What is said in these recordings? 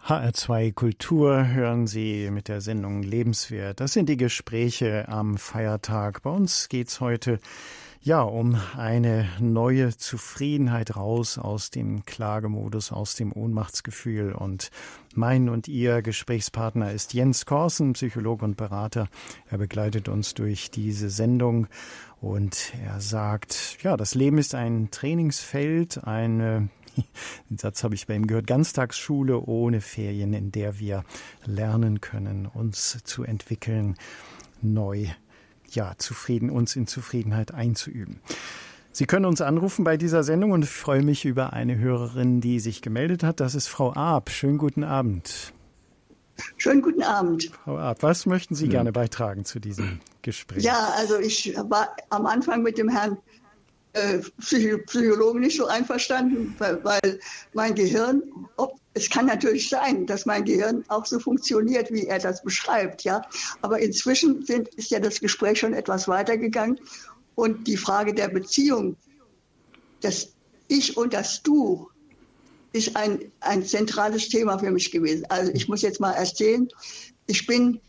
HR2 Kultur hören Sie mit der Sendung Lebenswert. Das sind die Gespräche am Feiertag. Bei uns geht's heute um eine neue Zufriedenheit raus aus dem Klagemodus, aus dem Ohnmachtsgefühl. Und mein und Ihr Gesprächspartner ist Jens Korsen, Psychologe und Berater. Er begleitet uns durch diese Sendung und er sagt, das Leben ist ein Trainingsfeld, den Satz habe ich bei ihm gehört, Ganztagsschule ohne Ferien, in der wir lernen können, uns zu entwickeln, neu, uns in Zufriedenheit einzuüben. Sie können uns anrufen bei dieser Sendung und ich freue mich über eine Hörerin, die sich gemeldet hat. Das ist Frau Arp. Schönen guten Abend. Schönen guten Abend. Frau Arp, was möchten Sie gerne beitragen zu diesem Gespräch? Ja, also ich war am Anfang mit dem Herrn Psychologen nicht so einverstanden, weil mein Gehirn, es kann natürlich sein, dass mein Gehirn auch so funktioniert, wie er das beschreibt, ja. Aber inzwischen ist ja das Gespräch schon etwas weitergegangen und die Frage der Beziehung, das Ich und das Du, ist ein zentrales Thema für mich gewesen. Also ich muss jetzt mal erzählen, ich bin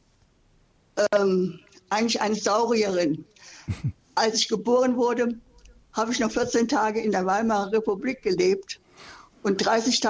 eigentlich eine Saurierin. Als ich geboren wurde, habe ich noch 14 Tage in der Weimarer Republik gelebt und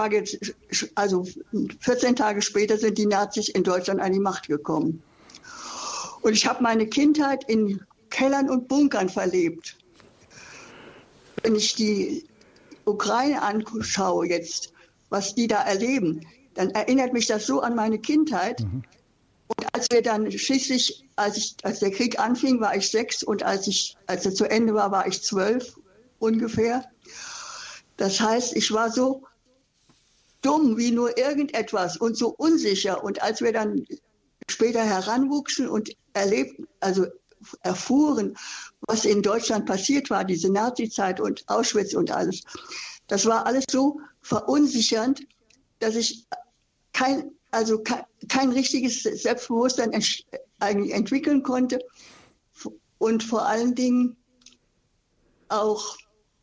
14 Tage später sind die Nazis in Deutschland an die Macht gekommen. Und ich habe meine Kindheit in Kellern und Bunkern verlebt. Wenn ich die Ukraine anschaue jetzt, was die da erleben, dann erinnert mich das so an meine Kindheit. Und als wir dann schließlich, als der Krieg anfing, war ich 6 und als er zu Ende war, war ich 12 ungefähr. Das heißt, ich war so dumm wie nur irgendetwas und so unsicher. Und als wir dann später heranwuchsen und erfuhren, was in Deutschland passiert war, diese Nazizeit und Auschwitz und alles, das war alles so verunsichernd, dass ich kein richtiges Selbstbewusstsein eigentlich entwickeln konnte und vor allen Dingen auch,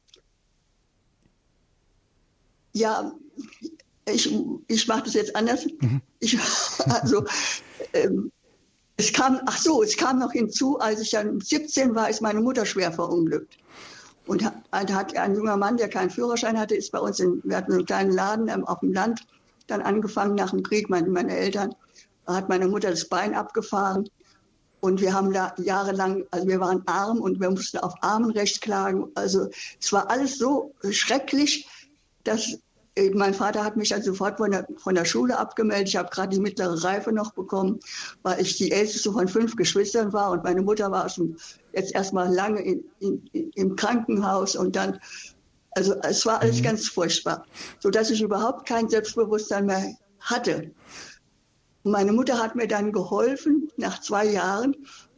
ich mache das jetzt anders. Es kam noch hinzu, als ich dann 17 war, ist meine Mutter schwer verunglückt. Und hat ein junger Mann, der keinen Führerschein hatte, ist bei uns, wir hatten einen kleinen Laden auf dem Land, dann angefangen nach dem Krieg, meine Eltern, hat meine Mutter das Bein abgefahren und wir haben da jahrelang, also wir waren arm und wir mussten auf Armenrecht klagen. Also es war alles so schrecklich, dass mein Vater hat mich dann sofort von der Schule abgemeldet. Ich habe gerade die mittlere Reife noch bekommen, weil ich die älteste von 5 Geschwistern war und meine Mutter war schon jetzt erstmal lange im Krankenhaus und dann, also es war alles ganz furchtbar, sodass ich überhaupt kein Selbstbewusstsein mehr hatte. Und meine Mutter hat mir dann geholfen, nach 2 Jahren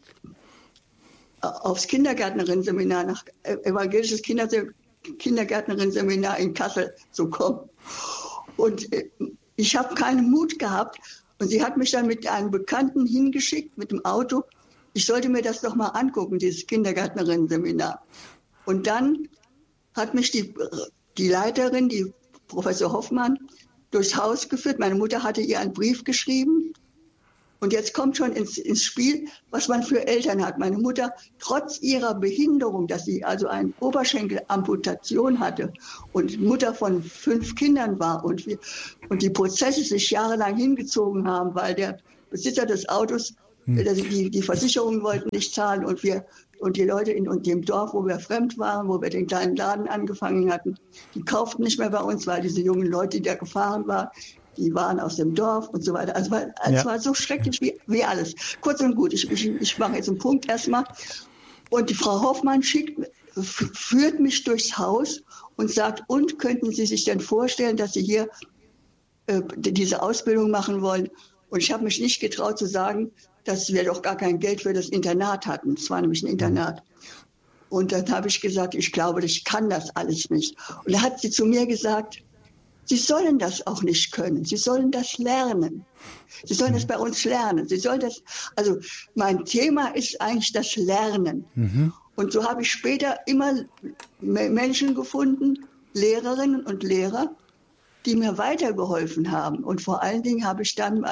aufs Kindergärtnerinnenseminar, nach evangelisches Kindergärtnerinnenseminar in Kassel zu kommen. Und ich habe keinen Mut gehabt und sie hat mich dann mit einem Bekannten hingeschickt mit dem Auto. Ich sollte mir das doch mal angucken, dieses Kindergärtnerinnenseminar. Und dann hat mich die Leiterin, die Professor Hoffmann, durchs Haus geführt. Meine Mutter hatte ihr einen Brief geschrieben. Und jetzt kommt schon ins Spiel, was man für Eltern hat. Meine Mutter, trotz ihrer Behinderung, dass sie also eine Oberschenkelamputation hatte und Mutter von 5 Kindern war und die Prozesse sich jahrelang hingezogen haben, weil der Besitzer des Autos, die Versicherungen wollten nicht zahlen und die Leute in dem Dorf, wo wir fremd waren, wo wir den kleinen Laden angefangen hatten, die kauften nicht mehr bei uns, weil diese jungen Leute, die da gefahren waren, die waren aus dem Dorf und so weiter. Also es war so schrecklich wie alles. Kurz und gut, ich mache jetzt einen Punkt erstmal. Und die Frau Hoffmann führt mich durchs Haus und sagt, und könnten Sie sich denn vorstellen, dass Sie hier diese Ausbildung machen wollen? Und ich habe mich nicht getraut zu sagen, dass wir doch gar kein Geld für das Internat hatten. Es war nämlich ein Internat. Und dann habe ich gesagt, ich glaube, ich kann das alles nicht. Und da hat sie zu mir gesagt, Sie sollen das auch nicht können. Sie sollen das lernen. Sie sollen das bei uns lernen. Also mein Thema ist eigentlich das Lernen. Und so habe ich später immer Menschen gefunden, Lehrerinnen und Lehrer, die mir weitergeholfen haben. Und vor allen Dingen habe ich dann,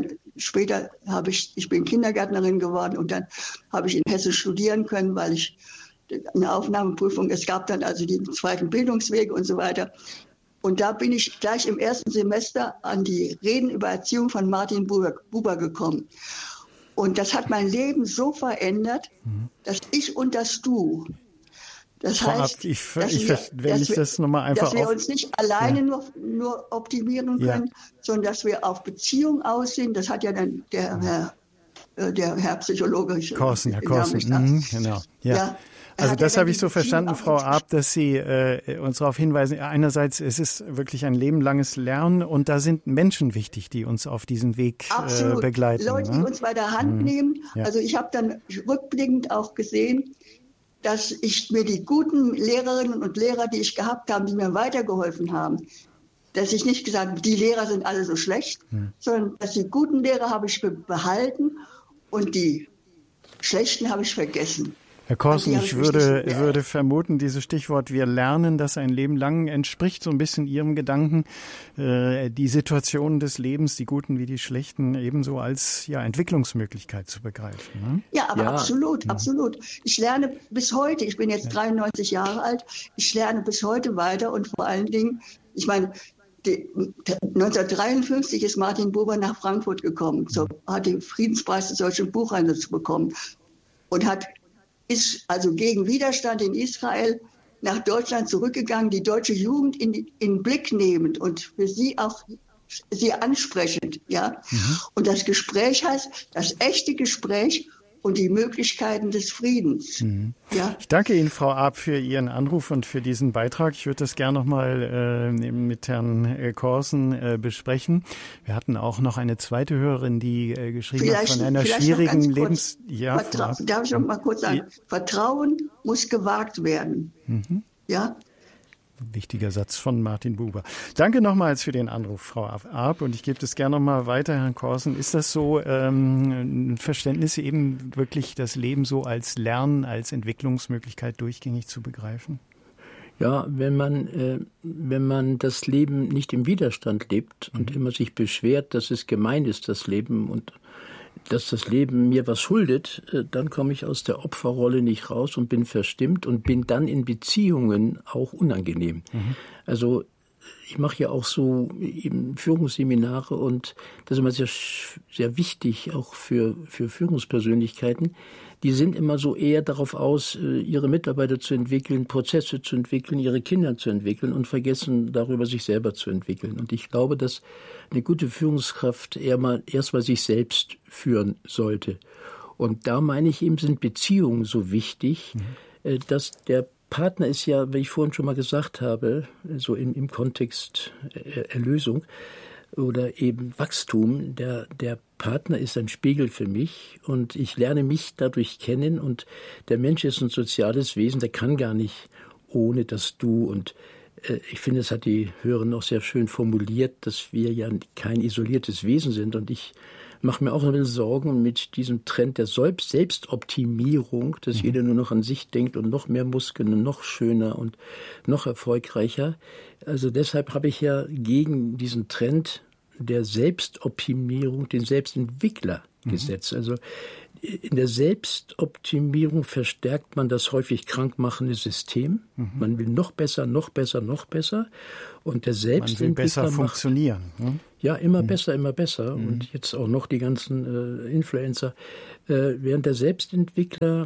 ich bin Kindergärtnerin geworden und dann habe ich in Hessen studieren können, weil ich eine Aufnahmeprüfung, es gab dann also den zweiten Bildungsweg und so weiter. Und da bin ich gleich im ersten Semester an die Reden über Erziehung von Martin Buber gekommen. Und das hat mein Leben so verändert, das Ich und das Du. Das heißt, dass wir uns nicht alleine nur optimieren können, sondern dass wir auf Beziehung aussehen. Das hat ja dann der Herr Psychologe Korsen, genau. Ja. Also das habe ich so verstanden, Frau Arp, dass Sie uns darauf hinweisen, einerseits, es ist wirklich ein lebenlanges Lernen und da sind Menschen wichtig, die uns auf diesem Weg begleiten. Leute, die uns bei der Hand nehmen. Ja. Also ich habe dann rückblickend auch gesehen, dass ich mir die guten Lehrerinnen und Lehrer, die ich gehabt habe, die mir weitergeholfen haben, dass ich nicht gesagt habe, die Lehrer sind alle so schlecht, sondern dass die guten Lehrer habe ich behalten und die schlechten habe ich vergessen. Herr Korsen, ich würde vermuten, dieses Stichwort wir lernen, das ein Leben lang entspricht so ein bisschen Ihrem Gedanken, die Situationen des Lebens, die guten wie die schlechten, ebenso als Entwicklungsmöglichkeit zu begreifen. Ne? Ja, aber absolut. Ich lerne bis heute, ich bin jetzt 93 Jahre alt, ich lerne bis heute weiter und vor allen Dingen, ich meine, 1953 ist Martin Buber nach Frankfurt gekommen, hat den Friedenspreis des Deutschen Buchhandels bekommen und ist also gegen Widerstand in Israel nach Deutschland zurückgegangen, die deutsche Jugend in den Blick nehmend und für sie auch sehr ansprechend. Ja? Und das Gespräch heißt, das echte Gespräch und die Möglichkeiten des Friedens. Ja? Ich danke Ihnen, Frau Arp, für Ihren Anruf und für diesen Beitrag. Ich würde das gerne nochmal mit Herrn Korsen besprechen. Wir hatten auch noch eine zweite Hörerin, die geschrieben hat von einer schwierigen Lebens... Ja, darf ich noch mal kurz sagen? Vertrauen muss gewagt werden. Ja? Wichtiger Satz von Martin Buber. Danke nochmals für den Anruf, Frau Arp. Und ich gebe das gerne nochmal weiter, Herrn Korsen. Ist das so ein Verständnis, eben wirklich das Leben so als Lernen, als Entwicklungsmöglichkeit durchgängig zu begreifen? Ja, wenn man das Leben nicht im Widerstand lebt und immer sich beschwert, dass es gemein ist, das Leben, und dass das Leben mir was schuldet, dann komme ich aus der Opferrolle nicht raus und bin verstimmt und bin dann in Beziehungen auch unangenehm. Also ich mache ja auch so eben Führungsseminare und das ist immer sehr, sehr wichtig, auch für Führungspersönlichkeiten. Die sind immer so eher darauf aus, ihre Mitarbeiter zu entwickeln, Prozesse zu entwickeln, ihre Kinder zu entwickeln und vergessen darüber, sich selber zu entwickeln. Und ich glaube, dass eine gute Führungskraft erstmal sich selbst führen sollte. Und da meine ich eben, sind Beziehungen so wichtig, dass der Partner ist ja, wie ich vorhin schon mal gesagt habe, so im Kontext Erlösung oder eben Wachstum, der Partner ist ein Spiegel für mich und ich lerne mich dadurch kennen und der Mensch ist ein soziales Wesen, der kann gar nicht ohne das Du und ich finde, es hat die Hörerin auch sehr schön formuliert, dass wir ja kein isoliertes Wesen sind und ich mache mir auch ein bisschen Sorgen mit diesem Trend der Selbstoptimierung, dass jeder nur noch an sich denkt und noch mehr Muskeln und noch schöner und noch erfolgreicher. Also deshalb habe ich ja gegen diesen Trend der Selbstoptimierung den Selbstentwickler gesetzt. Also in der Selbstoptimierung verstärkt man das häufig krankmachende System. Man will noch besser, noch besser, noch besser. Und der Selbstentwickler man will besser funktionieren. Ne? Ja, immer besser, immer besser. Und jetzt auch noch die ganzen Influencer. Während der Selbstentwickler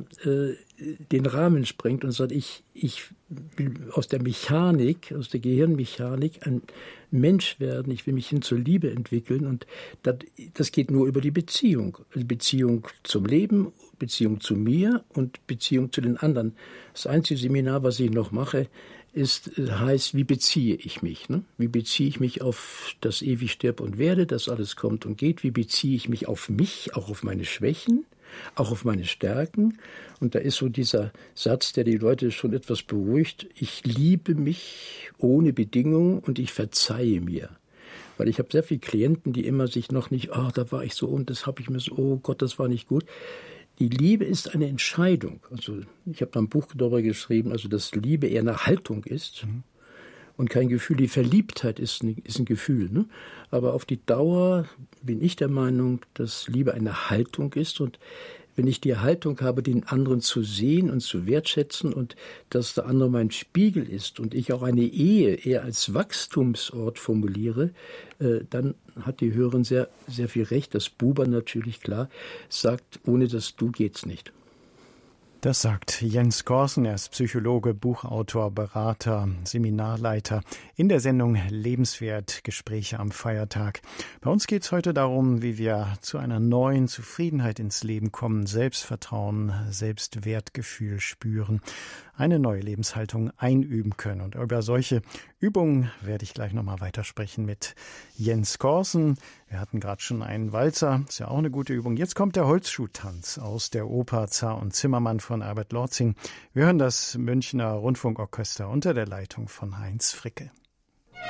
den Rahmen sprengt und sagt, ich will aus der Mechanik, aus der Gehirnmechanik ein Mensch werden, ich will mich hin zur Liebe entwickeln und das geht nur über die Beziehung. Also Beziehung zum Leben, Beziehung zu mir und Beziehung zu den anderen. Das einzige Seminar, was ich noch mache, heißt, wie beziehe ich mich? Ne? Wie beziehe ich mich auf das ewig sterb und werde, das alles kommt und geht? Wie beziehe ich mich auf mich, auch auf meine Schwächen, auch auf meine Stärken? Und da ist so dieser Satz, der die Leute schon etwas beruhigt. Ich liebe mich ohne Bedingung und ich verzeihe mir. Weil ich habe sehr viele Klienten, die immer sich noch nicht, da war ich so und das habe ich mir so, oh Gott, das war nicht gut. Die Liebe ist eine Entscheidung. Also ich habe da ein Buch darüber geschrieben, also dass Liebe eher eine Haltung ist. und kein Gefühl. Die Verliebtheit ist ein Gefühl, ne? Aber auf die Dauer bin ich der Meinung, dass Liebe eine Haltung ist. Und wenn ich die Haltung habe, den anderen zu sehen und zu wertschätzen und dass der andere mein Spiegel ist und ich auch eine Ehe eher als Wachstumsort formuliere, dann hat die Hörerin sehr, sehr viel recht. Das Buber natürlich klar sagt, ohne das Du geht's nicht. Das sagt Jens Korsen, er ist Psychologe, Buchautor, Berater, Seminarleiter in der Sendung Lebenswert, Gespräche am Feiertag. Bei uns geht es heute darum, wie wir zu einer neuen Zufriedenheit ins Leben kommen, Selbstvertrauen, Selbstwertgefühl spüren, eine neue Lebenshaltung einüben können. Und über solche Übungen werde ich gleich nochmal weitersprechen mit Jens Korsen. Wir hatten gerade schon einen Walzer, ist ja auch eine gute Übung. Jetzt kommt der Holzschuhtanz aus der Oper Zar und Zimmermann von Albert Lorzing. Wir hören das Münchner Rundfunkorchester unter der Leitung von Heinz Fricke.